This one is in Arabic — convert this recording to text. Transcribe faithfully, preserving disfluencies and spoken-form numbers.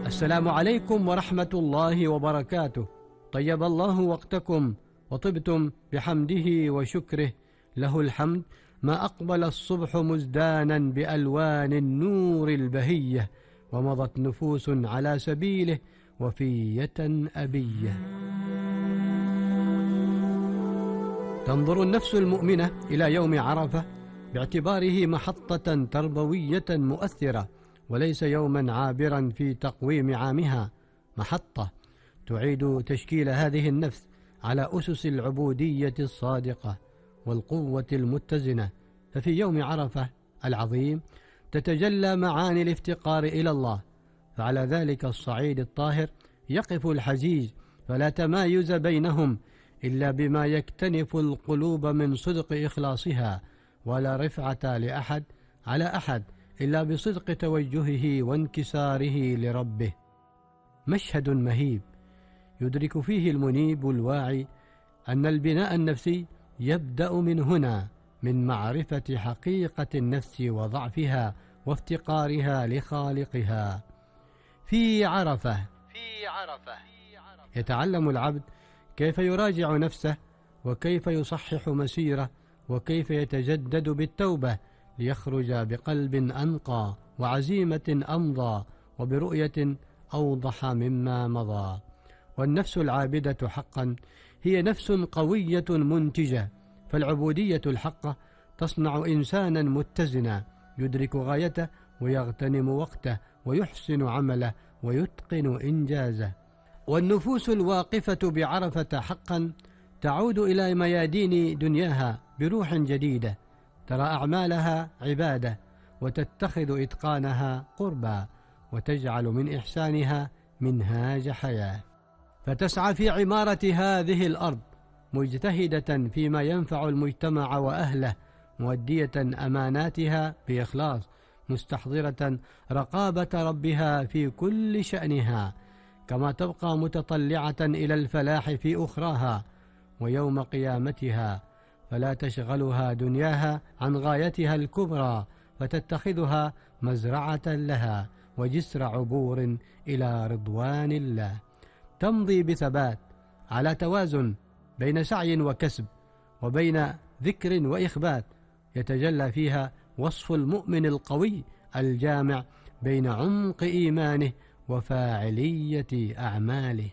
السلام عليكم ورحمة الله وبركاته. طيب الله وقتكم وطبتم بحمده وشكره. له الحمد ما أقبل الصبح مزدانا بألوان النور البهية، ومضت نفوس على سبيله وفية أبية. تنظر النفس المؤمنة إلى يوم عرفة باعتباره محطة تربوية مؤثرة، وليس يوما عابرا في تقويم عامها، محطة تعيد تشكيل هذه النفس على أسس العبودية الصادقة والقوة المتزنة. ففي يوم عرفة العظيم تتجلى معاني الافتقار إلى الله، فعلى ذلك الصعيد الطاهر يقف الحجيج، فلا تمايز بينهم إلا بما يكتنف القلوب من صدق إخلاصها، ولا رفعة لأحد على أحد إلا بصدق توجهه وانكساره لربه. مشهد مهيب يدرك فيه المنيب الواعي أن البناء النفسي يبدأ من هنا، من معرفة حقيقة النفس وضعفها وافتقارها لخالقها. في عرفة في عرفة يتعلم العبد كيف يراجع نفسه، وكيف يصحح مسيره، وكيف يتجدد بالتوبة ليخرج بقلب أنقى وعزيمة أمضى وبرؤية أوضح مما مضى. والنفس العابدة حقا هي نفس قوية منتجة، فالعبودية الحقة تصنع إنسانا متزنا يدرك غايته ويغتنم وقته ويحسن عمله ويتقن إنجازه. والنفوس الواقفة بعرفة حقا تعود إلى ميادين دنياها بروح جديدة، ترى أعمالها عبادة، وتتخذ إتقانها قربا، وتجعل من إحسانها منهاج حياة، فتسعى في عمارة هذه الأرض مجتهدة فيما ينفع المجتمع وأهله، مؤدية أماناتها بإخلاص، مستحضرة رقابة ربها في كل شأنها، كما تبقى متطلعة إلى الفلاح في أخراها ويوم قيامتها، فلا تشغلها دنياها عن غايتها الكبرى، فتتخذها مزرعة لها وجسر عبور إلى رضوان الله. تمضي بثبات على توازن بين سعي وكسب، وبين ذكر وإخبات، يتجلى فيها وصف المؤمن القوي الجامع بين عمق إيمانه وفاعلية أعماله.